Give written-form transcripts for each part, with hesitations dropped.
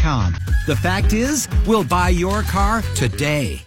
TedWeens.com. The fact is, we'll buy your car today.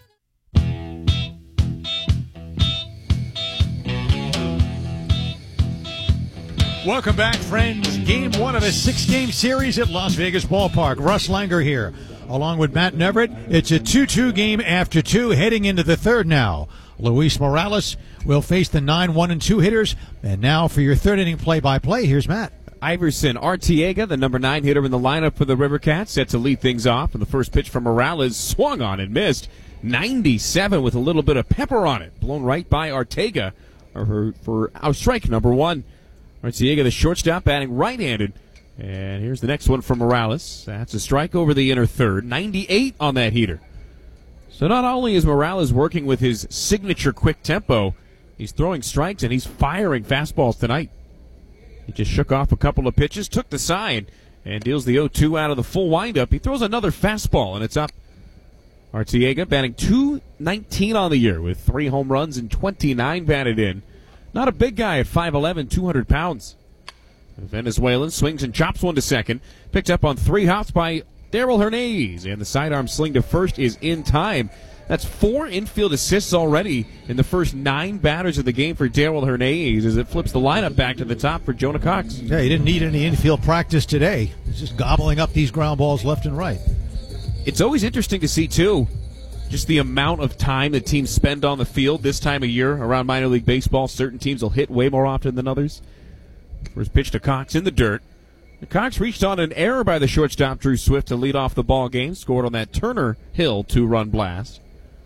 Welcome back, friends. Game one of a 6-game series at Las Vegas Ballpark. Russ Langer here, along with Matt Neverett. It's a 2-2 game after 2, heading into the third now. Luis Morales will face the 9-1-2 hitters. And now for your third inning play-by-play, here's Matt. Iverson Arteaga, the number 9 hitter in the lineup for the River Cats, set to lead things off. And the first pitch from Morales swung on and missed. 97 with a little bit of pepper on it. Blown right by Arteaga for strike number 1. Arteaga, the shortstop, batting right-handed. And here's the next one from Morales. That's a strike over the inner third. 98 on that heater. So not only is Morales working with his signature quick tempo, he's throwing strikes and he's firing fastballs tonight. He just shook off a couple of pitches, took the side, and deals the 0-2 out of the full windup. He throws another fastball, and it's up. Arteaga batting .219 on the year with 3 home runs and 29 batted in. Not a big guy at 5'11", 200 pounds. The Venezuelan swings and chops one to second. Picked up on 3 hops by Darell Hernandez. And the sidearm sling to first is in time. That's 4 infield assists already in the first 9 batters of the game for Darell Hernandez as it flips the lineup back to the top for Jonah Cox. Yeah, he didn't need any infield practice today. He's just gobbling up these ground balls left and right. It's always interesting to see, too, just the amount of time that teams spend on the field this time of year around minor league baseball. Certain teams will hit way more often than others. First pitch to Cox in the dirt. Cox reached on an error by the shortstop Drew Swift to lead off the ball game. Scored on that Turner Hill 2-run blast.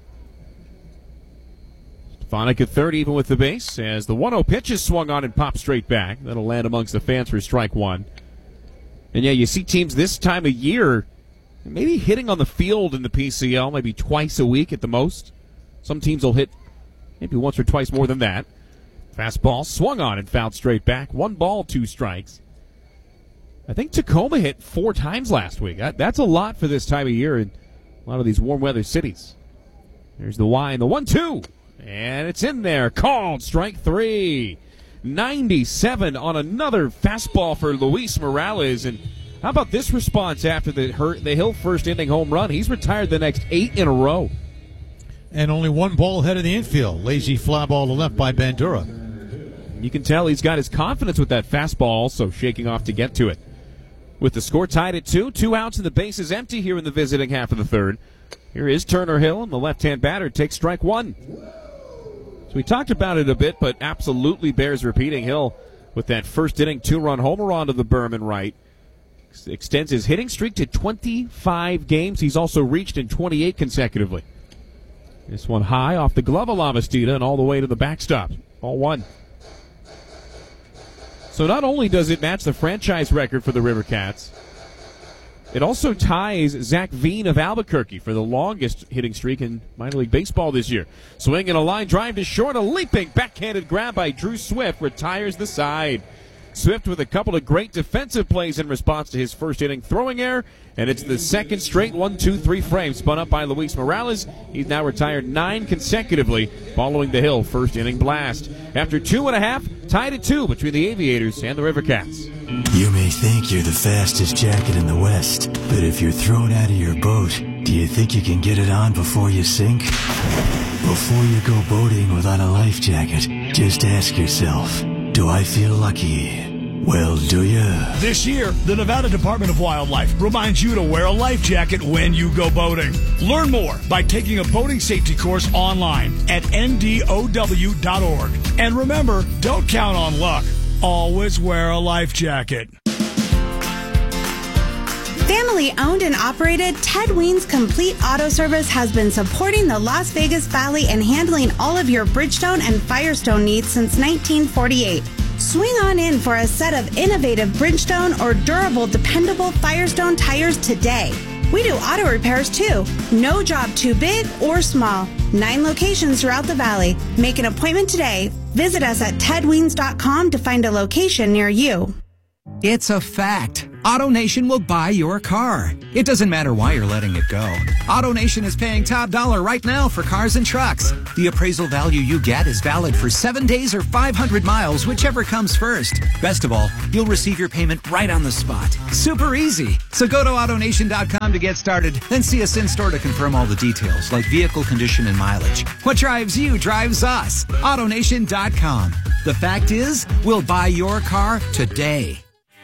Stefanik at third, even with the base, as the 1-0 pitch is swung on and popped straight back. That'll land amongst the fans for strike 1. And yeah, you see teams this time of year maybe hitting on the field in the PCL maybe twice a week at the most. Some teams will hit maybe once or twice more than that. Fastball swung on and fouled straight back. 1 ball, 2 strikes. I think Tacoma hit 4 times last week. That's a lot for this time of year in a lot of these warm weather cities. There's the Y and the 1-2. And it's in there. Called strike 3. 97 on another fastball for Luis Morales. And how about this response after the Hill first inning home run? He's retired the next 8 in a row. And only 1 ball ahead of the infield. Lazy fly ball to left by Bandura. You can tell he's got his confidence with that fastball also shaking off to get to it. With the score tied at 2, 2 outs and the base is empty here in the visiting half of the third. Here is Turner Hill, and the left-hand batter takes strike 1. So we talked about it a bit, but absolutely bears repeating. Hill with that first inning 2-run homer onto the berm and right. Extends his hitting streak to 25 games. He's also reached in 28 consecutively. This one high off the glove of Lavastida and all the way to the backstop. Ball 1. So not only does it match the franchise record for the River Cats, it also ties Zach Veen of Albuquerque for the longest hitting streak in minor league baseball this year. Swing and a line drive to short. A leaping backhanded grab by Drew Swift retires the side. Swift with a couple of great defensive plays in response to his first inning throwing error, and it's the second straight 1-2-3 frame spun up by Luis Morales. He's now retired 9 consecutively following the Hill first inning blast. After 2.5, tied at 2 between the Aviators and the River Cats. You may think you're the fastest jacket in the West, but if you're thrown out of your boat, do you think you can get it on before you sink? Before you go boating without a life jacket, just ask yourself, do I feel lucky? Well, do you? This year, the Nevada Department of Wildlife reminds you to wear a life jacket when you go boating. Learn more by taking a boating safety course online at ndow.org. And remember, don't count on luck. Always wear a life jacket. Family owned and operated, Ted Weens Complete Auto Service has been supporting the Las Vegas Valley and handling all of your Bridgestone and Firestone needs since 1948. Swing on in for a set of innovative Bridgestone or durable, dependable Firestone tires today. We do auto repairs too. No job too big or small. 9 locations throughout the valley. Make an appointment today. Visit us at tedweens.com to find a location near you. It's a fact. AutoNation will buy your car. It doesn't matter why you're letting it go. AutoNation is paying top dollar right now for cars and trucks. The appraisal value you get is valid for 7 days or 500 miles, whichever comes first. Best of all, you'll receive your payment right on the spot. Super easy. So go to AutoNation.com to get started, then see us in store to confirm all the details, like vehicle condition and mileage. What drives you drives us. AutoNation.com. The fact is, we'll buy your car today.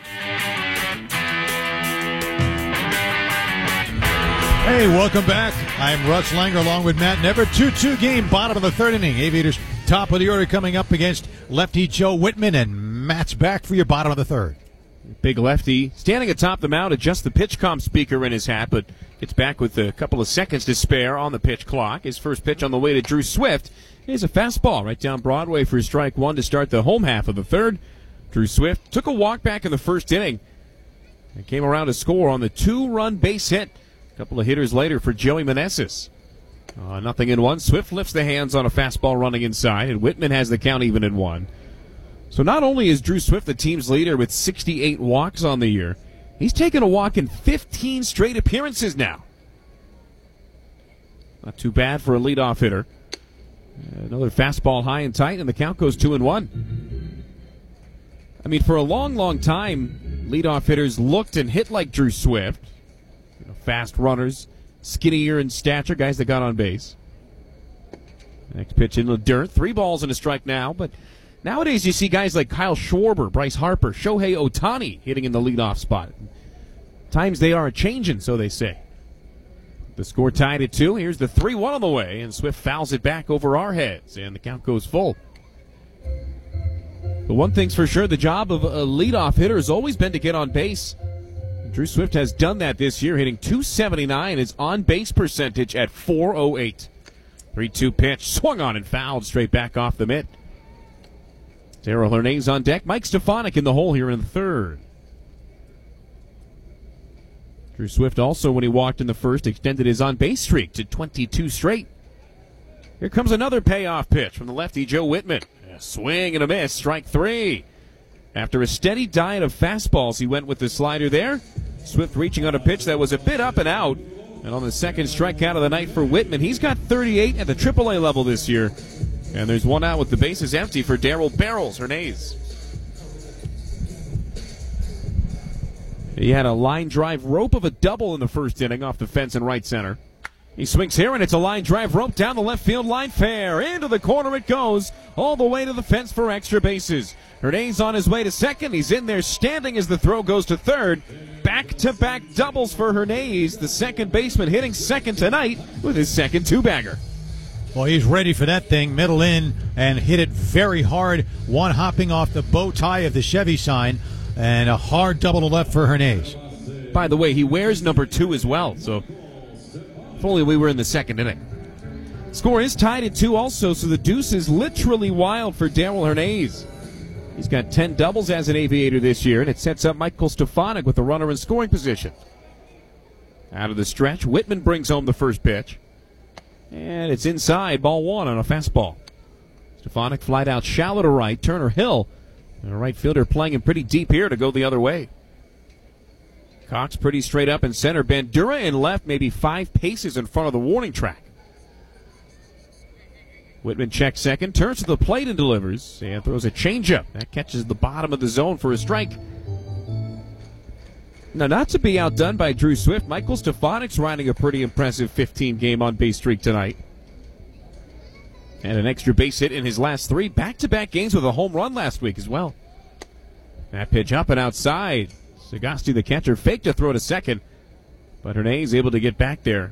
Hey, welcome back. I'm Russ Langer along with Matt Never. 2-2 game, bottom of the third inning. Aviators top of the order coming up against lefty Joe Whitman, and Matt's back for your bottom of the third. Big lefty standing atop the mound, adjusts the pitch comp speaker in his hat, but gets back with a couple of seconds to spare on the pitch clock. His first pitch on the way to Drew Swift is a fastball right down Broadway for strike one to start the home half of the third. Drew Swift took a walk back in the first inning and came around to score on the 2-run base hit. A couple of hitters later for Joey Meneses. 0-1. Swift lifts the hands on a fastball running inside, and Whitman has the count even at 1. So not only is Drew Swift the team's leader with 68 walks on the year, he's taken a walk in 15 straight appearances now. Not too bad for a leadoff hitter. Another fastball high and tight, and the count goes 2-1. I mean, for a long, long time, leadoff hitters looked and hit like Drew Swift. Fast runners, skinnier in stature, guys that got on base. Next pitch in the dirt. 3 balls and a strike now, but nowadays you see guys like Kyle Schwarber, Bryce Harper, Shohei Ohtani hitting in the leadoff spot. Times they are a-changin', so they say. The score tied at 2. Here's the 3-1 on the way, and Swift fouls it back over our heads, and the count goes full. But one thing's for sure, the job of a leadoff hitter has always been to get on base. Drew Swift has done that this year, hitting .279, his on-base percentage at .408. 3-2 pitch, swung on and fouled straight back off the mitt. Darell Hernandez on deck, Mike Stefanik in the hole here in the third. Drew Swift also, when he walked in the first, extended his on-base streak to 22 straight. Here comes another payoff pitch from the lefty Joe Whitman. A swing and a miss, strike 3. After a steady diet of fastballs, he went with the slider there. Swift reaching on a pitch that was a bit up and out. And on the second strikeout of the night for Whitman, he's got 38 at the AAA level this year. And there's one out with the bases empty for Darryl Barrels Hernandez. He had a line drive rope of a double in the first inning off the fence in right center. He swings here, and it's a line drive rope down the left field line. Fair. Into the corner it goes, all the way to the fence for extra bases. Hernandez on his way to second. He's in there standing as the throw goes to third. Back-to-back doubles for Hernandez, the second baseman hitting second tonight with his second two-bagger. Well, he's ready for that thing. Middle in and hit it very hard. One hopping off the bow tie of the Chevy sign, and a hard double to left for Hernandez. By the way, he wears number 2 as well, so if only we were in the second inning. Score is tied at 2 also, so the deuce is literally wild for Darell Hernandez. He's got 10 doubles as an Aviator this year, and it sets up Michael Stefanik with the runner in scoring position. Out of the stretch, Whitman brings home the first pitch. And it's inside, ball 1 on a fastball. Stefanik flied out shallow to right. Turner Hill, and a right fielder playing him pretty deep here to go the other way. Cox pretty straight up in center. Bandura in left, maybe 5 paces in front of the warning track. Whitman checks second, turns to the plate and delivers, and throws a changeup. That catches the bottom of the zone for a strike. Now, not to be outdone by Drew Swift, Michael Stefanik's riding a pretty impressive 15-game on-base streak tonight. And an extra base hit in his last 3 back-to-back games with a home run last week as well. That pitch up and outside. Sagasti, the catcher, faked a throw to second, but Hernandez able to get back there.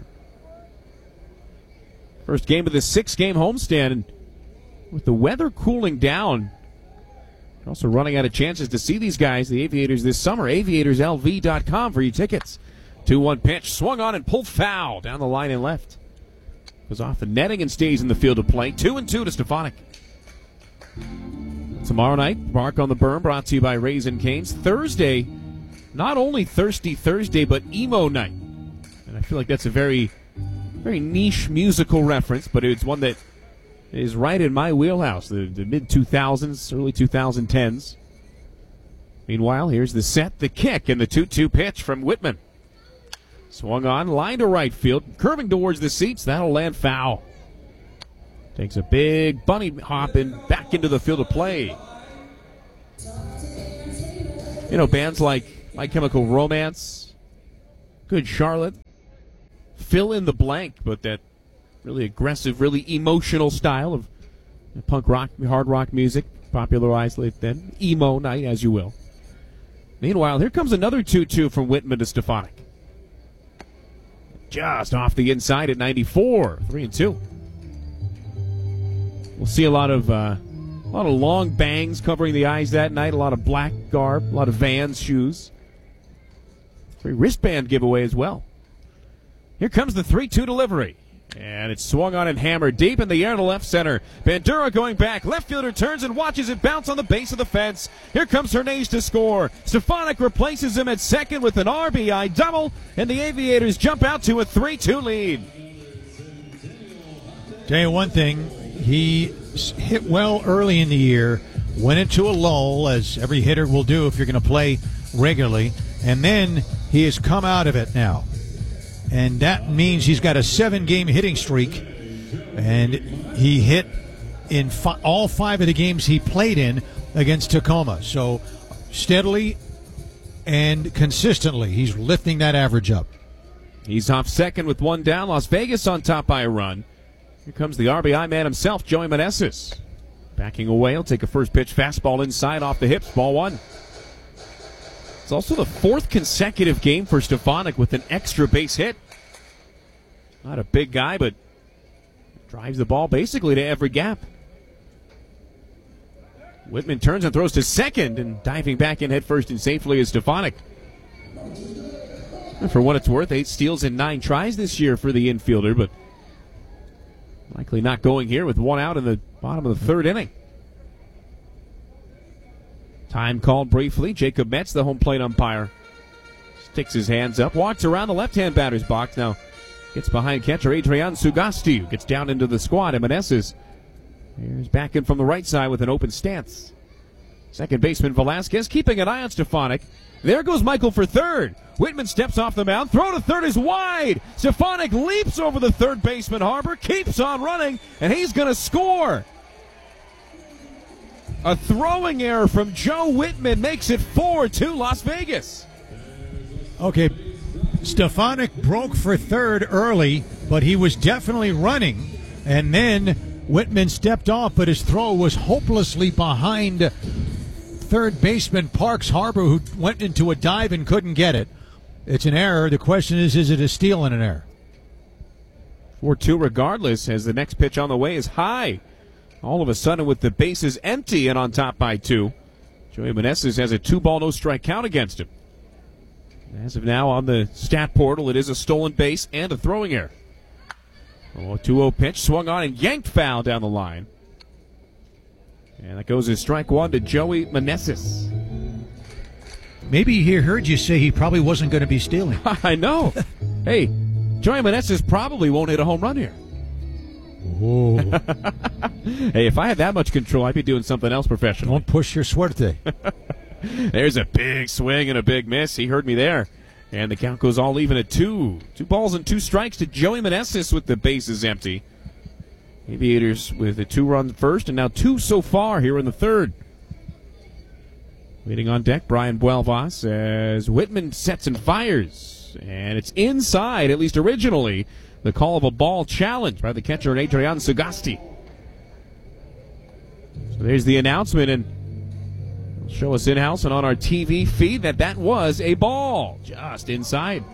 First game of the 6-game homestand, and with the weather cooling down, also running out of chances to see these guys, the Aviators, this summer. AviatorsLV.com for your tickets. 2-1 pitch, swung on and pulled foul down the line and left. Goes off the netting and stays in the field of play. 2-2 to Stefanik. Tomorrow night, Bark on the Berm, brought to you by Raising Cane's. Thursday, not only Thirsty Thursday, but Emo Night. And I feel like that's a very niche musical reference, but it's one that is right in my wheelhouse. The mid-2000s, early 2010s. Meanwhile, here's the set, the kick, and the 2-2 pitch from Whitman. Swung on, line to right field, curving towards the seats. That'll land foul. Takes a big bunny hop and back into the field of play. You know, bands like My Chemical Romance, Good Charlotte, fill in the blank, but that really aggressive, really emotional style of punk rock, hard rock music, popularized late then. Emo night, as you will. Meanwhile, here comes another 2-2 from Whitman to Stefanik. Just off the inside at 94, 3-2. We'll see a lot of long bangs covering the eyes that night, a lot of black garb, a lot of Vans shoes. Free wristband giveaway as well. Here comes the 3-2 delivery. And it's swung on and hammered deep in the air to left center. Bandura going back. Left fielder turns and watches it bounce on the base of the fence. Here comes Hernandez to score. Stefanik replaces him at second with an RBI double, and the Aviators jump out to a 3-2 lead. Tell you one thing, he hit well early in the year, went into a lull, as every hitter will do if you're going to play regularly, and then he has come out of it now. And that means he's got a 7-game hitting streak, and he hit in all 5 of the games he played in against Tacoma. So steadily and consistently, he's lifting that average up. He's off second with 1 down. Las Vegas on top by a run. Here comes the RBI man himself, Joey Meneses. Backing away, he'll take a first pitch fastball inside off the hips, ball 1. It's also the 4th consecutive game for Stefanik with an extra base hit. Not a big guy, but drives the ball basically to every gap. Whitman turns and throws to second, and diving back in head first and safely is Stefanik. And for what it's worth, 8 steals and 9 tries this year for the infielder, but likely not going here with 1 out in the bottom of the 3rd inning. Time called briefly. Jacob Metz, the home plate umpire, sticks his hands up, walks around the left-hand batter's box. Now gets behind catcher Adrian Sugasti, who gets down into the squad. And Meneses here's back in from the right side with an open stance. Second baseman Velasquez keeping an eye on Stefanik. There goes Michael for third. Whitman steps off the mound. Throw to third is wide. Stefanik leaps over the third baseman Harbor, keeps on running, and he's going to score. A throwing error from Joe Whitman makes it 4-2 Las Vegas. Okay, Stefanik broke for third early, but he was definitely running. And then Whitman stepped off, but his throw was hopelessly behind third baseman Parks Harbor, who went into a dive and couldn't get it. It's an error. The question is it a steal and an error? 4-2 regardless, as the next pitch on the way is high. All of a sudden, with the bases empty and on top by 2, Joey Meneses has a 2-ball, no strike count against him. As of now, on the stat portal, it is a stolen base and a throwing error. Oh, a 2-0 pitch, swung on and yanked foul down the line. And that goes as strike 1 to Joey Meneses. Maybe he heard you say he probably wasn't going to be stealing. I know. Hey, Joey Meneses probably won't hit a home run here. Whoa. Hey, if I had that much control, I'd be doing something else professional. Don't push your suerte. There's a big swing and a big miss. He heard me there. And the count goes all even at 2. 2 balls and 2 strikes to Joey Meneses with the bases empty. Aviators with a 2-run first, and now 2 so far here in the 3rd. Waiting on deck, Brian Buelvas, as Whitman sets and fires. And it's inside, at least originally, the call of a ball challenge by the catcher Adrian Sugasti. So there's the announcement, and it'll show us in-house and on our TV feed that was a ball just inside.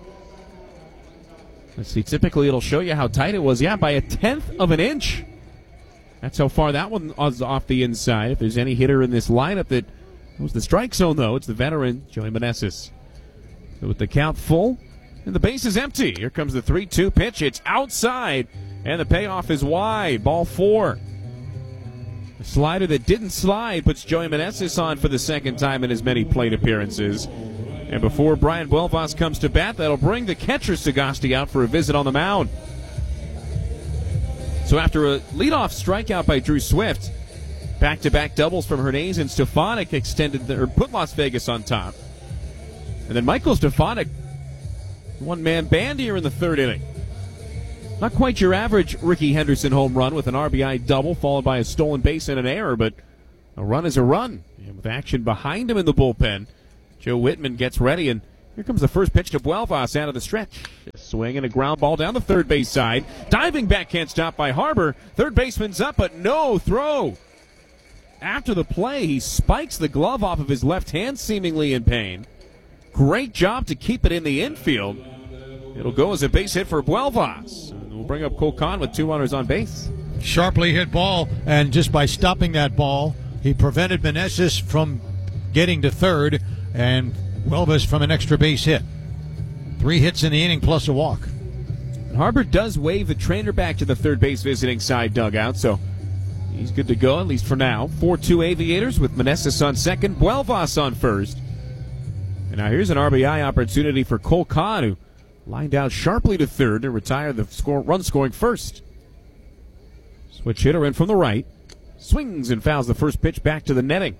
Let's see, typically it'll show you how tight it was. Yeah, by 1/10 of an inch. That's how far that one was off the inside. If there's any hitter in this lineup that was the strike zone, though, it's the veteran, Joey Meneses. So with the count full, and the base is empty. Here comes the 3-2 pitch. It's outside, and the payoff is wide. Ball 4. A slider that didn't slide puts Joey Meneses on for the 2nd time in as many plate appearances. And before Brian Buelvas comes to bat, that'll bring the catcher Sugasti out for a visit on the mound. So after a leadoff strikeout by Drew Swift, Back-to-back doubles from Hernandez and Stefanik put Las Vegas on top. And then Michael Stefanik, one-man band here in the third inning. Not quite your average Ricky Henderson home run with an RBI double followed by a stolen base and an error, but a run is a run. And with action behind him in the bullpen, Joe Whitman gets ready, and here comes the first pitch to Buelvas out of the stretch. A swing and a ground ball down the third base side. Diving backhand stop by Harbor. Third baseman's up, but no throw. After the play, he spikes the glove off of his left hand, seemingly in pain. Great job to keep it in the infield. It'll go as a base hit for Buelvas. We'll bring up Cole Kahn with 2 runners on base. Sharply hit ball, and just by stopping that ball, he prevented Meneses from getting to third and Buelvas from an extra base hit. 3 hits in the inning plus a walk. Harbor does wave the trainer back to the third base visiting side dugout, so he's good to go, at least for now. 4-2 Aviators with Meneses on second, Buelvas on first. And now here's an RBI opportunity for Cole Kahn, who lined out sharply to third to retire the run scoring first. Switch hitter in from the right. Swings and fouls the first pitch back to the netting.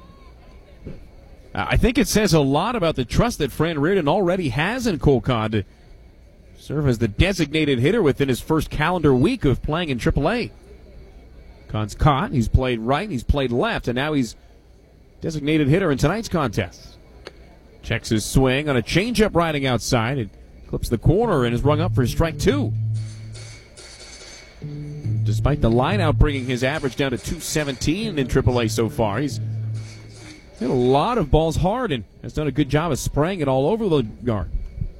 I think it says a lot about the trust that Fran Riordan already has in Cole Kahn to serve as the designated hitter within his first calendar week of playing in AAA. Kahn's caught, he's played right, he's played left, and now he's designated hitter in tonight's contest. Checks his swing on a changeup riding outside. It clips the corner and is rung up for strike 2. Despite the line-out bringing his average down to 217 in AAA so far, he's hit a lot of balls hard and has done a good job of spraying it all over the yard.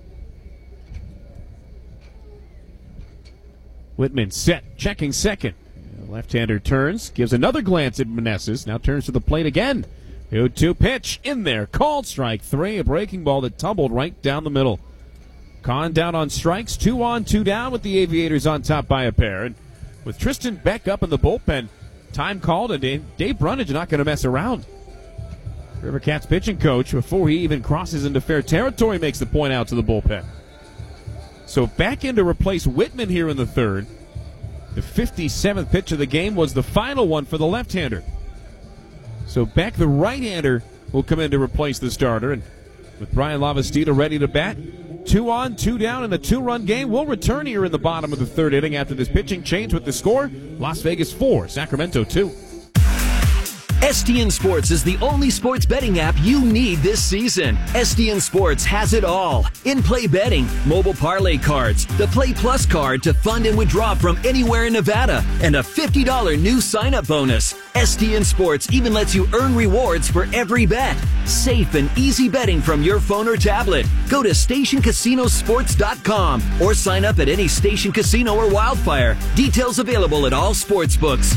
Whitman set, checking second. The left-hander turns, gives another glance at Meneses, now turns to the plate again. 0-2 pitch in there, called strike 3, a breaking ball that tumbled right down the middle. Kahn down on strikes, 2 on, 2 down with the Aviators on top by a pair. And with Tristan Beck up in the bullpen, time called, and Dave Brundage not going to mess around. River Cats pitching coach, before he even crosses into fair territory, makes the point out to the bullpen. So back in to replace Whitman here in the third. The 57th pitch of the game was the final one for the left-hander. So Beck, the right-hander, will come in to replace the starter. And with Brian Lavastida ready to bat, 2 on, 2 down in a 2-run game. We'll return here in the bottom of the third inning after this pitching change with the score. Las Vegas 4, Sacramento 2. STN Sports is the only sports betting app you need this season. STN Sports has it all. In-play betting, mobile parlay cards, the Play Plus card to fund and withdraw from anywhere in Nevada, and a $50 new sign-up bonus. STN Sports even lets you earn rewards for every bet. Safe and easy betting from your phone or tablet. Go to StationCasinoSports.com or sign up at any Station Casino or Wildfire. Details available at all sportsbooks.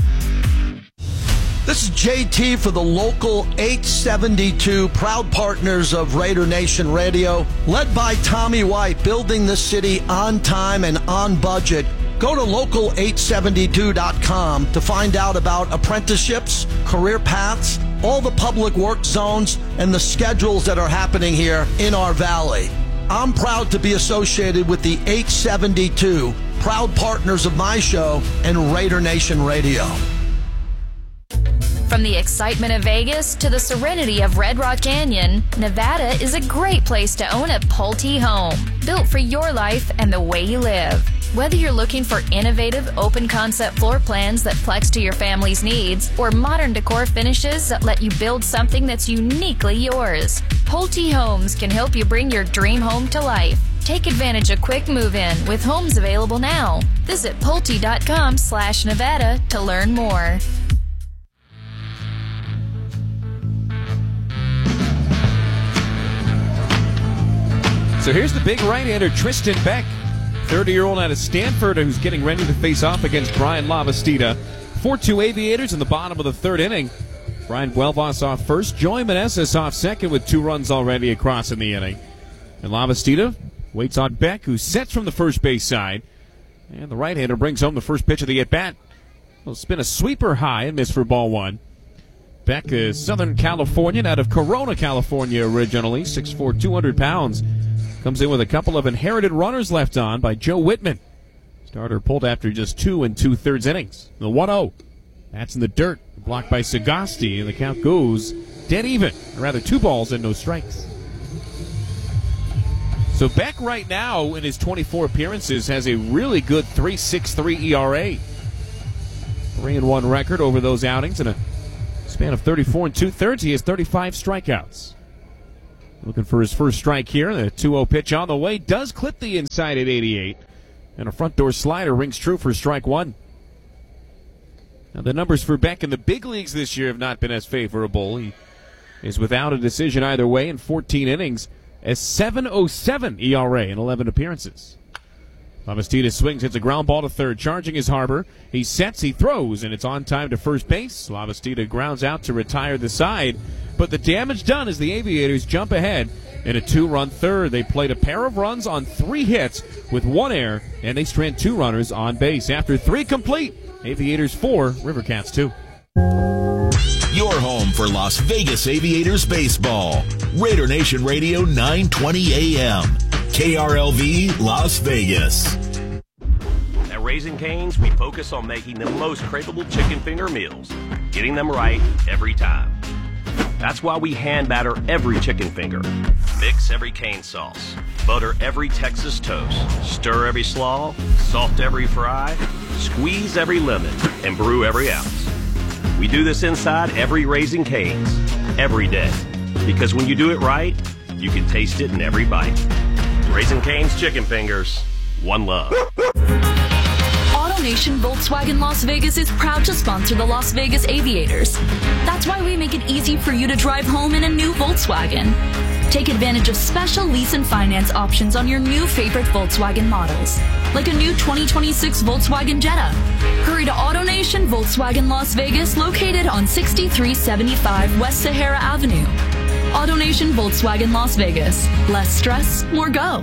This is JT for the Local 872, proud partners of Raider Nation Radio. Led by Tommy White, building the city on time and on budget. Go to local872.com to find out about apprenticeships, career paths, all the public work zones, and the schedules that are happening here in our valley. I'm proud to be associated with the 872, proud partners of my show and Raider Nation Radio. From the excitement of Vegas to the serenity of Red Rock Canyon, Nevada is a great place to own a Pulte home, built for your life and the way you live. Whether you're looking for innovative, open-concept floor plans that flex to your family's needs, or modern decor finishes that let you build something that's uniquely yours, Pulte Homes can help you bring your dream home to life. Take advantage of quick move-in with homes available now. Visit Pulte.com/Nevada to learn more. So here's the big right-hander, Tristan Beck, 30-year-old out of Stanford, who's getting ready to face off against Brian Lavastida. 4-2 Aviators in the bottom of the third inning. Brian Buelvas off first, Joey Meneses off second with 2 runs already across in the inning. And Lavastida waits on Beck, who sets from the first base side. And the right-hander brings home the first pitch of the at-bat. Will spin a sweeper high and miss for ball 1. Beck is Southern Californian out of Corona, California originally, 6'4", 200 pounds. Comes in with a couple of inherited runners left on by Joe Whitman. Starter pulled after just 2 2/3 innings. The 1-0. That's in the dirt. Blocked by Sagasti, and the count goes dead even. Or rather, 2 balls and no strikes. So Beck right now in his 24 appearances has a really good 3.63 ERA. 3-1 record over those outings. In a span of 34 2/3, he has 35 strikeouts. Looking for his first strike here. The 2-0 pitch on the way. Does clip the inside at 88. And a front door slider rings true for strike 1. Now the numbers for Beck in the big leagues this year have not been as favorable. He is without a decision either way in 14 innings. A 7.07 ERA in 11 appearances. Lavastida swings, hits a ground ball to third. Charging is Harbor. He sets, he throws, and it's on time to first base. Lavastida grounds out to retire the side. But the damage done as the Aviators jump ahead in a 2-run third. They played a pair of runs on 3 hits with 1 error, and they strand 2 runners on base. After 3 complete, Aviators 4, Rivercats 2. Your home for Las Vegas Aviators baseball. Raider Nation Radio 920 AM. KRLV Las Vegas. At Raising Cane's, we focus on making the most craveable chicken finger meals, getting them right every time. That's why we hand batter every chicken finger, mix every cane sauce, butter every Texas toast, stir every slaw, salt every fry, squeeze every lemon, and brew every ounce. We do this inside every Raising Cane's, every day. Because when you do it right, you can taste it in every bite. Raising Cane's Chicken Fingers, one love. AutoNation Volkswagen Las Vegas is proud to sponsor the Las Vegas Aviators. That's why we make it easy for you to drive home in a new Volkswagen. Take advantage of special lease and finance options on your new favorite Volkswagen models, like a new 2026 Volkswagen Jetta. Hurry to AutoNation Volkswagen Las Vegas, located on 6375 West Sahara Avenue. AutoNation Volkswagen Las Vegas. Less stress, more go.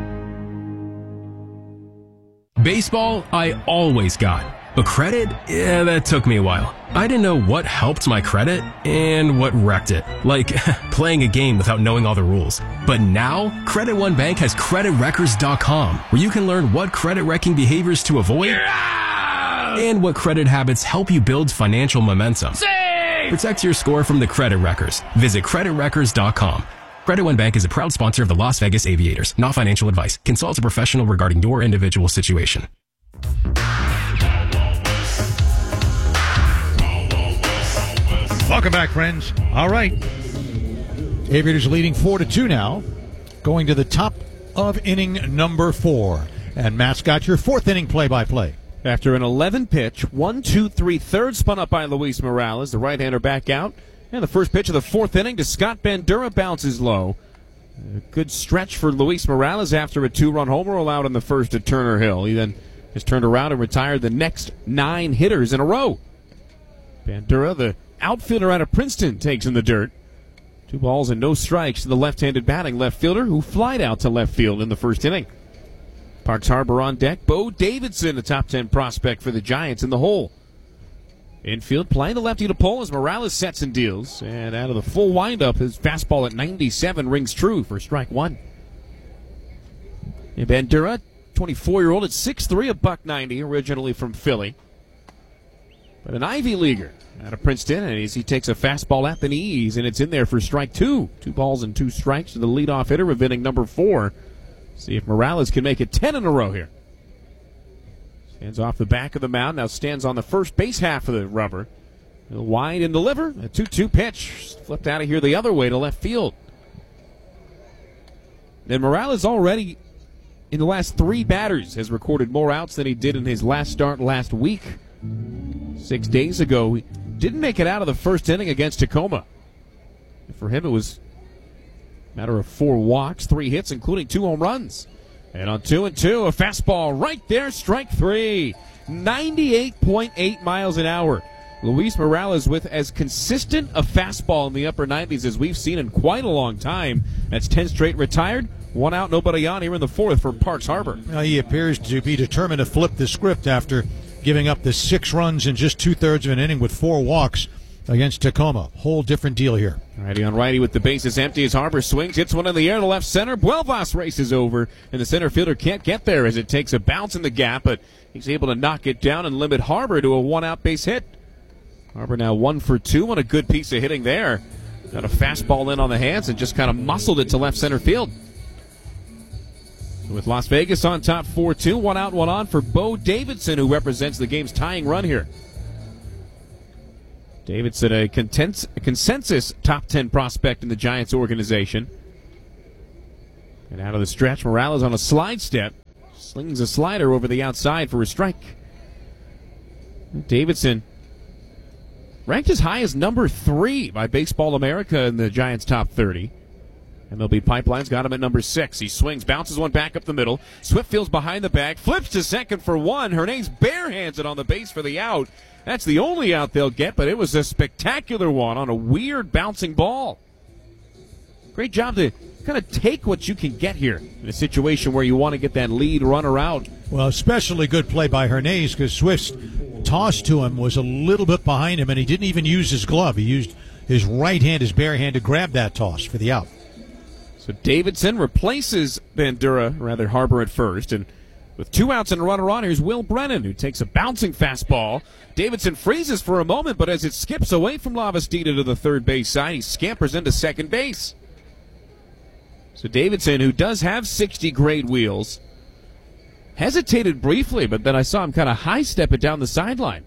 Baseball, I always got. But credit? Yeah, that took me a while. I didn't know what helped my credit and what wrecked it. Like playing a game without knowing all the rules. But now, Credit One Bank has CreditWreckers.com, where you can learn what credit wrecking behaviors to avoid and what credit habits help you build financial momentum. Protect your score from the Credit Wreckers. Visit CreditWreckers.com. Credit One Bank is a proud sponsor of the Las Vegas Aviators. Not financial advice. Consult a professional regarding your individual situation. Welcome back, friends. All right. Aviators leading 4-2 now. Going to the top of inning number 4. And Matt's got your 4th inning play-by-play. After an 11-pitch, 1-2-3 third spun up by Luis Morales, the right-hander back out. And the first pitch of the 4th inning to Scott Bandura bounces low. A good stretch for Luis Morales after a 2-run homer allowed in the first to Turner Hill. He then has turned around and retired the next 9 hitters in a row. Bandura, the outfielder out of Princeton, takes in the dirt. 2 balls and no strikes to the left-handed batting left fielder who flied out to left field in the first inning. Parks Harbor on deck. Bo Davidson, a top 10 prospect for the Giants, in the hole. Infield playing the lefty to pull as Morales sets and deals. And out of the full windup, his fastball at 97 rings true for strike 1. And Bandura, 24-year-old at 6'3", a $190, originally from Philly. But an Ivy Leaguer out of Princeton, and as he takes a fastball at the knees, and it's in there for strike 2. 2 balls and 2 strikes to the leadoff hitter of inning number 4. See if Morales can make it 10 in a row here. Stands off the back of the mound, now stands on the first base half of the rubber. He'll wind and deliver. A 2-2 pitch. Flipped out of here the other way to left field. And Morales already, in the last 3 batters, has recorded more outs than he did in his last start last week. 6 days ago, he didn't make it out of the first inning against Tacoma. For him, it was a matter of 4 walks, 3 hits, including 2 home runs. And on 2-2, a fastball right there, strike 3. 98.8 miles an hour. Luis Morales with as consistent a fastball in the upper 90s as we've seen in quite a long time. That's 10 straight retired. 1 out, nobody on here in the 4th for Parks Harbor. He appears to be determined to flip the script after giving up the 6 runs in just 2/3 of an inning with 4 walks against Tacoma. Whole different deal here. Righty on righty with the bases empty as Harbor swings, hits one in the air to left center. Buelvas races over, and the center fielder can't get there as it takes a bounce in the gap, but he's able to knock it down and limit Harbor to a 1-out base hit. Harper now 1 for 2 on a good piece of hitting there. Got a fastball in on the hands and just kind of muscled it to left center field. With Las Vegas on top 4-2, 1 out, 1 on for Bo Davidson, who represents the game's tying run here. Davidson, a consensus top 10 prospect in the Giants organization. And out of the stretch, Morales on a slide step. Slings a slider over the outside for a strike. Davidson ranked as high as number 3 by Baseball America in the Giants' top 30. MLB Pipeline's got him at number 6. He swings, bounces one back up the middle. Swift fields behind the bag, flips to second for 1. Hernandez barehands it on the base for the out. That's the only out they'll get, but it was a spectacular one on a weird bouncing ball. Great job to kind of take what you can get here in a situation where you want to get that lead runner out. Well, especially good play by Hernandez because Swift's toss to him was a little bit behind him, and he didn't even use his glove. He used his right hand, his bare hand, to grab that toss for the out. So Davidson replaces Harper at first, and with 2 outs and a runner on, here's Will Brennan, who takes a bouncing fastball. Davidson freezes for a moment, but as it skips away from Lavastida to the third base side, he scampers into second base. So Davidson, who does have 60 grade wheels, hesitated briefly, but then I saw him kind of high-step it down the sideline.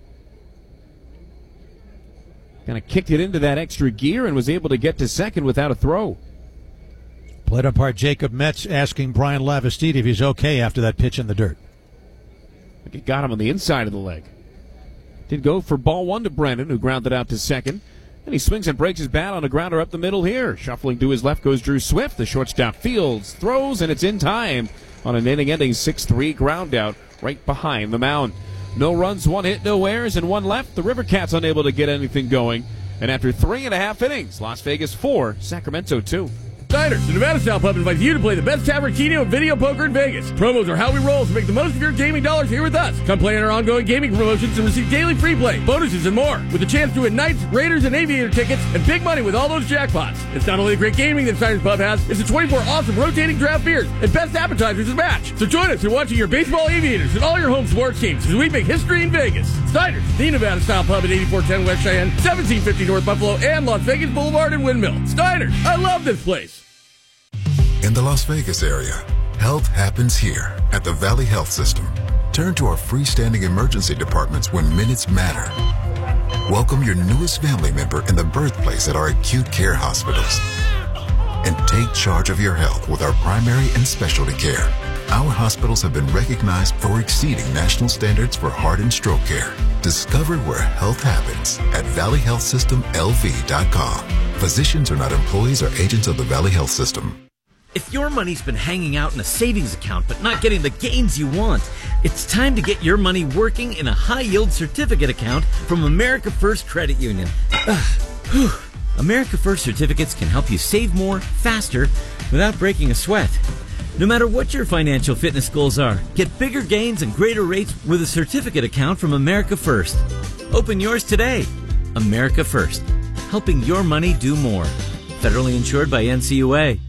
Kind of kicked it into that extra gear and was able to get to second without a throw. Plate umpire Jacob Metz asking Brian Lavastida if he's okay after that pitch in the dirt. I think it got him on the inside of the leg. Did go for ball 1 to Brennan, who grounded out to second. And he swings and breaks his bat on a grounder up the middle here. Shuffling to his left goes Drew Swift. The shortstop fields, throws, and it's in time on an inning-ending 6-3 ground out right behind the mound. No runs, 1 hit, no errors, and 1 left. The River Cats unable to get anything going. And after 3.5 innings, Las Vegas 4, Sacramento 2. Diners, the Nevada Style Pub invites you to play the best tavern, keno, and video poker in Vegas. Promos are how we roll, so make the most of your gaming dollars here with us. Come play in our ongoing gaming promotions and receive daily free play, bonuses, and more. With a chance to win Knights, Raiders, and Aviator tickets, and big money with all those jackpots. It's not only the great gaming that Diners Pub has, it's the 24 awesome rotating draft beers and best appetizers to match. So join us in watching your baseball Aviators and all your home sports teams as we make history in Vegas. Diners, the Nevada Style Pub at 8410 West Cheyenne, 1750 North Buffalo, and Las Vegas Boulevard and Windmill. Diners, I love this place. In the Las Vegas area, health happens here at the Valley Health System. Turn to our freestanding emergency departments when minutes matter. Welcome your newest family member in the birthplace at our acute care hospitals. And take charge of your health with our primary and specialty care. Our hospitals have been recognized for exceeding national standards for heart and stroke care. Discover where health happens at valleyhealthsystemlv.com. Physicians are not employees or agents of the Valley Health System. If your money's been hanging out in a savings account but not getting the gains you want, it's time to get your money working in a high-yield certificate account from America First Credit Union. America First certificates can help you save more, faster, without breaking a sweat. No matter what your financial fitness goals are, get bigger gains and greater rates with a certificate account from America First. Open yours today. America First, helping your money do more. Federally insured by NCUA.